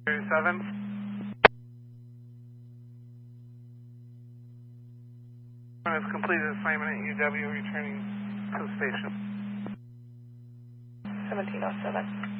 7. Has completed assignment at UW, returning to the station. 1707.